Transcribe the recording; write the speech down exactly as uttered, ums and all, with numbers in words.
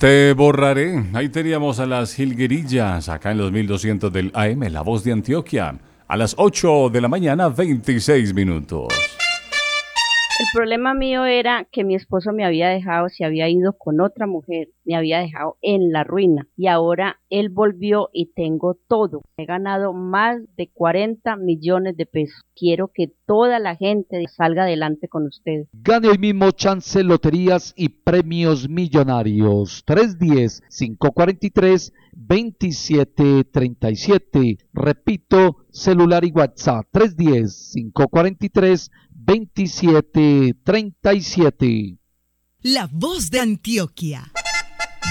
Te borraré. Ahí teníamos a las jilguerillas, acá en los mil doscientos del A M, La Voz de Antioquia, a las ocho de la mañana, veintiséis minutos. El problema mío era que mi esposo me había dejado, se había ido con otra mujer, me había dejado en la ruina y ahora él volvió y tengo todo. He ganado más de cuarenta millones de pesos. Quiero que toda la gente salga adelante con ustedes. Gane hoy mismo Chance Loterías y Premios Millonarios. tres uno cero, cinco cuatro tres, dos siete tres siete. Repito, celular y WhatsApp. tres uno cero, cinco cuatro tres, dos siete tres siete. La Voz de Antioquia.